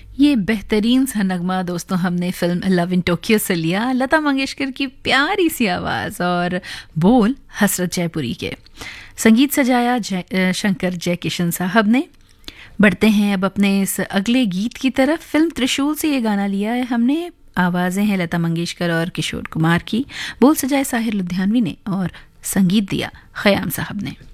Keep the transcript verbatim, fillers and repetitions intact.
ये बेहतरीन सा नगमा दोस्तों हमने फिल्म लव इन टोक्यो से लिया। लता मंगेशकर की प्यारी सी आवाज़ और बोल हसरत जयपुरी के। संगीत सजाया जय, शंकर जयकिशन साहब ने। बढ़ते हैं अब अपने इस अगले गीत की तरफ। फिल्म त्रिशूल से ये गाना लिया है हमने। आवाज़ें हैं लता मंगेशकर और किशोर कुमार की। बोल सजाए साहिर लुधियानवी ने और संगीत दिया खयाम साहब ने।